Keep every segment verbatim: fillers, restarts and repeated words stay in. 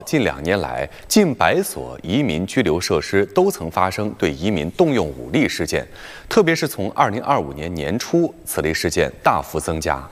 近两年来，近百所移民拘留设施都曾发生对移民动用武力事件，特别是从二零二五年年初，此类事件大幅增加。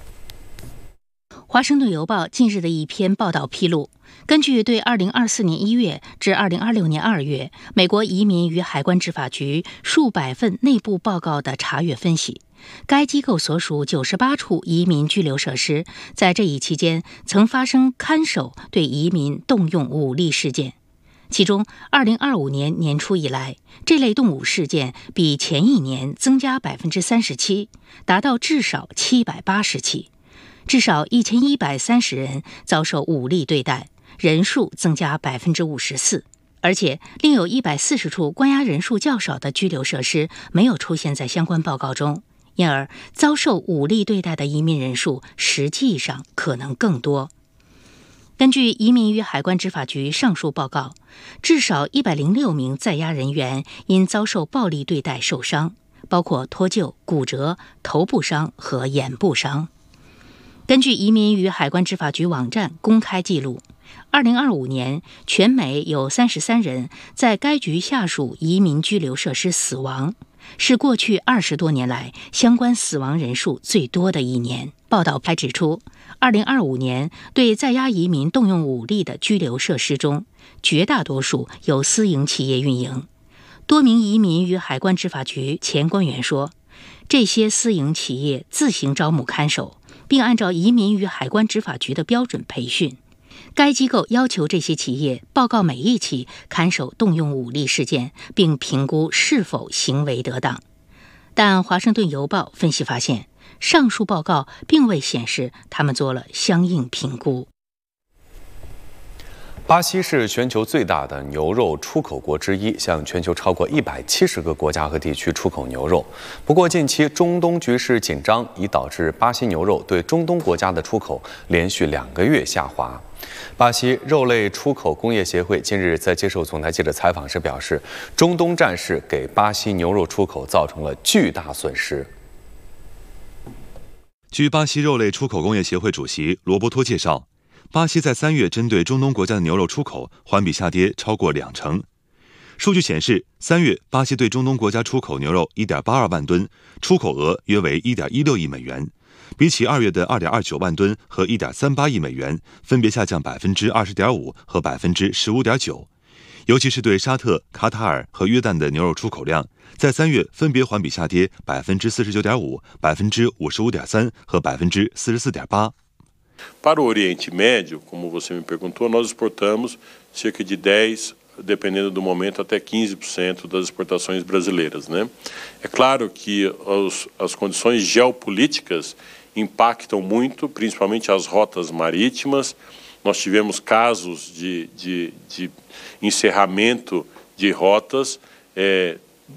华盛顿邮报近日的一篇报道披露，根据对二零二四年一月至二零二六年二月美国移民与海关执法局数百份内部报告的查阅分析，该机构所属九十八处移民拘留设施在这一期间曾发生看守对移民动用武力事件。其中二零二五年年初以来，这类动武事件比前一年增加 百分之三十七， 达到至少七百八十起，至少一千一百三十人遭受武力对待，人数增加 百分之五十四。而且另有一百四十处关押人数较少的拘留设施没有出现在相关报告中，因而遭受武力对待的移民人数实际上可能更多。根据移民与海关执法局上述报告，至少一百零六名在押人员因遭受暴力对待受伤，包括脱臼、骨折、头部伤和眼部伤。根据移民与海关执法局网站公开记录，二零二五年全美有三十三人在该局下属移民拘留设施死亡，是过去二十多年来相关死亡人数最多的一年。报道还指出，二零二五年对在押移民动用武力的拘留设施中，绝大多数由私营企业运营。多名移民与海关执法局前官员说，这些私营企业自行招募看守，并按照移民与海关执法局的标准培训。该机构要求这些企业报告每一起看守动用武力事件，并评估是否行为得当。但华盛顿邮报分析发现，上述报告并未显示他们做了相应评估。 巴西是全球最大的牛肉出口国之一，向全球超过一百七十个国家和地区出口牛肉。不过，近期中东局势紧张，已导致巴西牛肉对中东国家的出口连续两个月下滑。巴西肉类出口工业协会近日在接受总台记者采访时表示，中东战事给巴西牛肉出口造成了巨大损失。 据巴西肉类出口工业协会主席罗伯托介绍，巴西在三月针对中东国家的牛肉出口环比下跌超过两成。数据显示，三月巴西对中东国家出口牛肉 一点八二万吨，出口额约为 一点一六亿美元，比起二月的 二点二九万吨和 一点三八亿美元，分别下降 百分之二十点五 和 百分之十五点九。尤其是对沙特、卡塔尔和约旦的牛肉出口量，在三月分别环比下跌 百分之四十九点五、百分之五十五点三 和 百分之四十四点八。 Para o Oriente Médio, como você me perguntou, nós exportamos cerca de dez, dependendo do momento, até quinze por cento das exportações brasileiras, né? É claro que os, as condições geopolíticas impactam muito, principalmente as rotas marítimas. Nós tivemos casos de, de, de encerramento de rotas, é,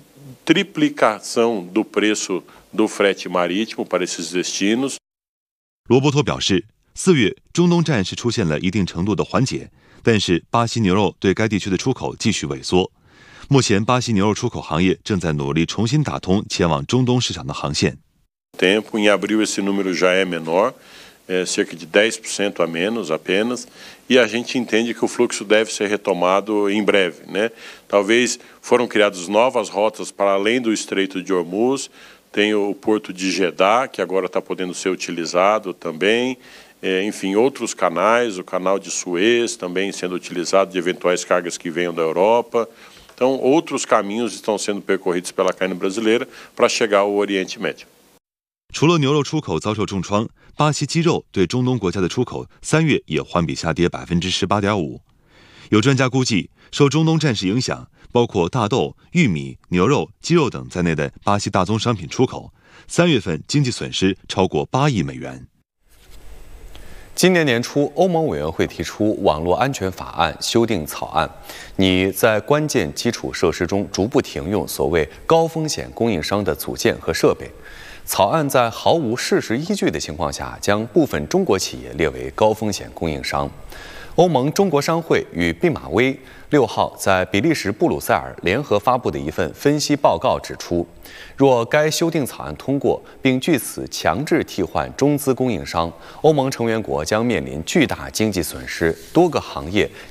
triplicação do preço do frete marítimo para esses destinos. 罗伯托表示，四月中东战事出现了一定程度的缓解，但是巴西牛肉对该地区的出口继续萎缩。目前，巴西牛肉出口行业正在努力重新打通前往中东市场的航线。 Tempo em abril esse número já é menor, é cerca de dez por cento a menos apenas, e a gente entende que o fluxo deve ser retomado em breve, né? Talvez foram criadas novas rotas para além do Estreito de Hormuz, tem o porto de Jeddah, que agora está podendo ser utilizado também. É, enfim, outros canais, o canal de Suez também sendo utilizado de eventuais cargas que venham da Europa. Então, outros caminhos estão sendo percorridos pela carne brasileira para chegar ao Oriente Médio. 除了牛肉出口遭受重创，巴西鸡肉对中东国家的出口三月也环比下跌 百分之十八点五。有专家估计，受中东战事影响，包括大豆、玉米、牛肉、鸡肉等在内的巴西大宗商品出口，三月份经济损失超过八亿美元。 今年年初，欧盟委员会提出网络安全法案修订草案，拟在关键基础设施中逐步停用所谓高风险供应商的组件和设备。草案在毫无事实依据的情况下，将部分中国企业列为高风险供应商。欧盟中国商会与毕马威六号在比利时布鲁塞尔联合发布的一份分析报告指出，若该修订草案通过，并据此强制替换中资供应商，欧盟成员国将面临巨大经济损失，多个行业